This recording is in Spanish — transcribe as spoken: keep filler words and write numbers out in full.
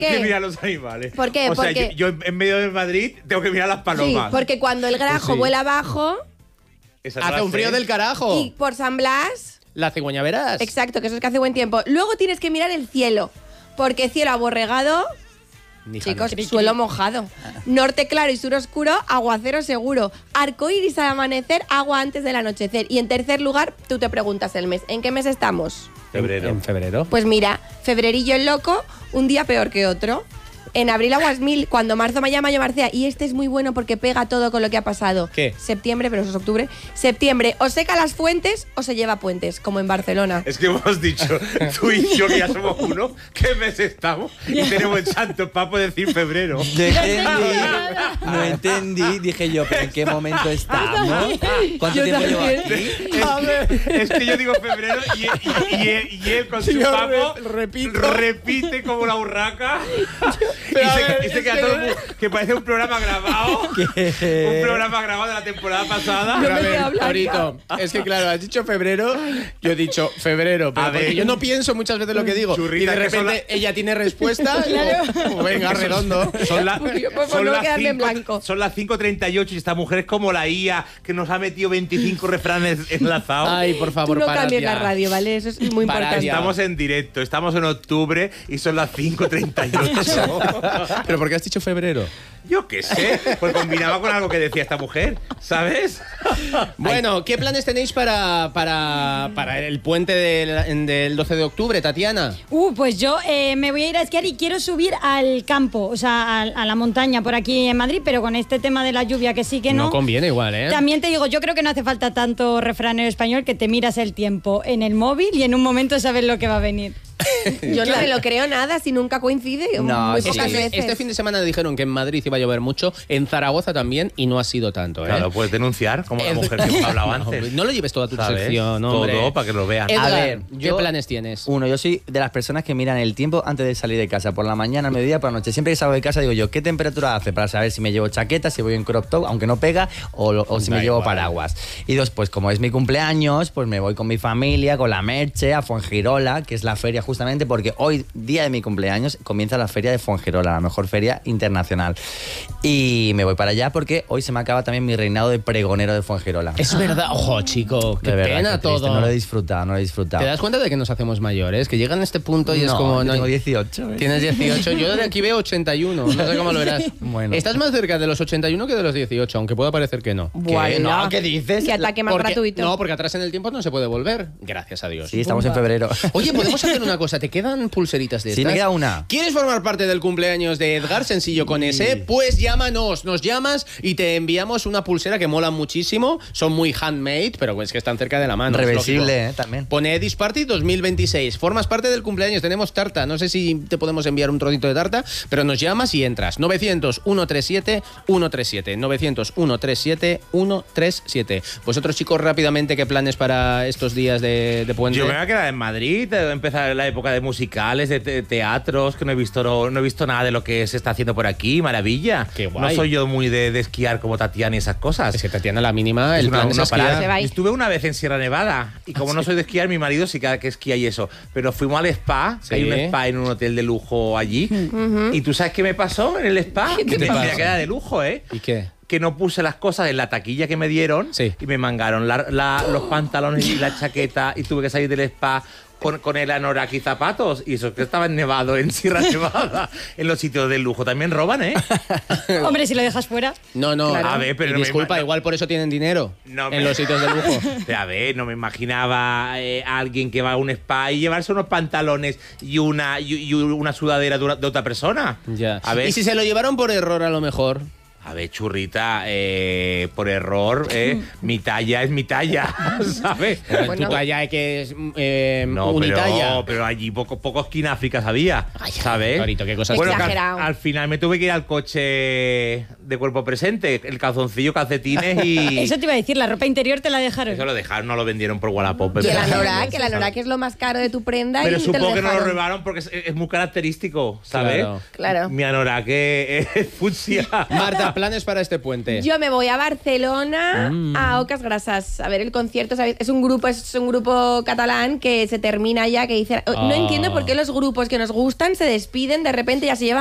¿Qué? que mirar los animales. ¿Por qué? O sea, Porque... yo, yo en medio de Madrid tengo que mirar las palomas. Sí, porque cuando el grajo Pues sí. vuela abajo Esa no Hace la un sé. frío del carajo. y por San Blas... La cigüeña verás. Exacto, que eso es que hace buen tiempo. Luego tienes que mirar el cielo, porque cielo aborregado... Níjalo. Chicos, suelo mojado. Norte claro y sur oscuro, aguacero seguro. Arcoíris al amanecer, agua antes del anochecer. Y en tercer lugar, tú te preguntas el mes. ¿En qué mes estamos? Febrero. En, en febrero. Pues mira, febrerillo el loco, un día peor que otro. En abril aguas mil, cuando marzo me llama yo Marcea. Y este es muy bueno porque pega todo con lo que ha pasado. ¿Qué? Septiembre, pero eso es octubre. Septiembre, o seca las fuentes o se lleva puentes, como en Barcelona. Es que hemos dicho, tú y yo, que ya somos uno, ¿qué mes estamos? Y tenemos el santo papo de decir febrero. No entendí, no entendí. Dije yo, ¿pero en qué momento estamos? ¿Cuánto Yo tiempo llevo también. aquí? Es que, es que yo digo febrero y, y- y- y él, y él con su Yo papo re- repito. repite como la urraca. Y Pero a se, ver, y se es queda que- todo el mundo- que parece un programa grabado. Un programa grabado de la temporada pasada. Pero a me ver, quedo blanca. Torito, es que claro, has dicho febrero, yo he dicho febrero, pero A ver. porque yo no pienso muchas veces lo que digo. Churrita, y de que son repente ella tiene respuesta. y digo, pues venga, redondo. Son, la- Pues por son no las quedarme en cinco- blanco. son las cinco treinta y ocho y esta mujer es como la I A que nos ha metido veinticinco refranes enlazados. Ay, por Tú favor, no parad cambies ya. la radio, ¿vale? Eso es muy Parad importante. ya. Estamos en directo, estamos en octubre y son las cinco treinta y ocho. ¿Pero por qué has dicho febrero? Yo qué sé, pues combinaba con algo que decía esta mujer, ¿sabes? Bueno, ¿qué planes tenéis para, para, para el puente del, del doce de octubre, Tatiana? Uh, pues yo eh, me voy a ir a esquiar y quiero subir al campo, o sea, a, a la montaña por aquí en Madrid, pero con este tema de la lluvia que sí que no. No conviene igual, ¿eh? También te digo, yo creo que no hace falta tanto refranero español que te miras el tiempo en el móvil y en un momento sabes lo que va a venir. Yo no me lo creo nada si nunca coincide. No, muy sí. pocas Este, veces. este fin de semana dijeron que en Madrid iba a llover mucho, en Zaragoza también, y no ha sido tanto, ¿eh? Claro, puedes denunciar, como la Ed- mujer que hemos hablado No, antes. no lo lleves toda tu ¿Sabes? sección, hombre. Todo para que lo vean. Edgar, A ver, ¿qué yo- planes tienes? Uno, yo soy de las personas que miran el tiempo antes de salir de casa, por la mañana, al mediodía, por la noche. Siempre que salgo de casa digo yo, ¿qué temperatura hace? Para saber si me llevo chaqueta, si voy en crop top, aunque no pega, o, lo- o si Da me llevo igual. paraguas. Y dos, pues como es mi cumpleaños, pues me voy con mi familia, con la Merche, a Fuengirola, que es la feria justamente, porque hoy, día de mi cumpleaños, comienza la feria de Fuengirola, la mejor feria internacional. Y me voy para allá porque hoy se me acaba también mi reinado de pregonero de Fuengirola. Es verdad, ojo, chico, qué De verdad, pena qué triste, todo. No lo he disfrutado, no lo he disfrutado. ¿Te das cuenta de que nos hacemos mayores? Que llegan a este punto y es No, como... yo no, tengo dieciocho. ¿eh? Tienes dieciocho, yo de aquí veo ochenta y uno, no sé cómo lo verás. Bueno. Estás más cerca de los ochenta y uno que de los dieciocho, aunque pueda parecer que no. ¿Qué? No, ¿qué dices? Qué ataque más Porque- gratuito. No, porque atrás en el tiempo no se puede volver. Gracias a Dios. Sí, estamos en febrero. Oye, podemos hacer una cosa. ¿Te quedan pulseritas de Sí, estas? me queda una. ¿Quieres formar parte del cumpleaños de Edgar? Sencillo con ese. Pues llámanos. Nos llamas y te enviamos una pulsera que mola muchísimo. Son muy handmade, pero es que están cerca de la mano. es Reversible, lógico. eh, también. Pone Edis Party dos mil veintiséis. Formas parte del cumpleaños. Tenemos tarta. No sé si te podemos enviar un trocito de tarta, pero nos llamas y entras. novecientos, ciento treinta y siete, ciento treinta y siete. novecientos, ciento treinta y siete, ciento treinta y siete. Vosotros, chicos, rápidamente, ¿qué planes para estos días de, de puente? Yo me voy a quedar en Madrid, eh, empezar la época de musicales, de te- teatros, que no he visto no, no he visto nada de lo que se está haciendo por aquí, maravilla. Qué guay. No soy yo muy de, de esquiar como Tatiana y esas cosas. Es que Tatiana, la mínima, el Es una- plan es una esquiar. parada. Se va ahí. Estuve una vez en Sierra Nevada y como no soy de esquiar, mi marido sí que que esquía y eso. Pero fuimos al spa, Sí. hay un spa en un hotel de lujo allí. Y tú sabes qué me pasó en el spa, ¿Qué que te me pasó? me queda de lujo, ¿eh? ¿Y qué? Que no puse las cosas en la taquilla que me dieron Sí. y me mangaron la- la- los pantalones y la chaqueta y tuve que salir del spa con, con el anorak y zapatos. Y eso que estaba en Nevado, en Sierra Nevada, en los sitios de lujo. También roban, ¿eh? Hombre, si lo dejas fuera. No, no. Claro. A ver, pero y no me disculpa, ima- igual por eso tienen dinero No en me- los sitios de lujo. Pero, a ver, no me imaginaba eh, a alguien que va a un spa y llevarse unos pantalones y una, y, y una sudadera de, una- de otra persona. Ya. A ver, Y si se lo llevaron por error, a lo mejor. a ver, churrita, eh, por error, eh, mi talla es mi talla, ¿sabes? Pero Bueno. tu talla es que es eh, No, unitalla. pero, pero allí poco, poco esquináfricas había, ¿sabes? Clarito, qué cosas. Bueno, que al, Exagerado. al final me tuve que ir al coche de cuerpo presente, el calzoncillo, calcetines y... Eso te iba a decir, la ropa interior te la dejaron. Eso lo dejaron, no lo vendieron por Wallapop. Y el ¿verdad? anorak, que el anorak es lo más caro de tu prenda. Pero y te supongo que no lo dejaron. robaron porque es, es muy característico, ¿sabes? Claro. Claro. Mi anorak es, es fucsia. Marta, Marta, planes para este puente. Yo me voy a Barcelona, Mm. a Ocas Grasas, a ver el concierto. ¿Sabéis? Es un grupo, es un grupo catalán que se termina ya, que dice, no Ah. entiendo por qué los grupos que nos gustan se despiden de repente, ya se llevan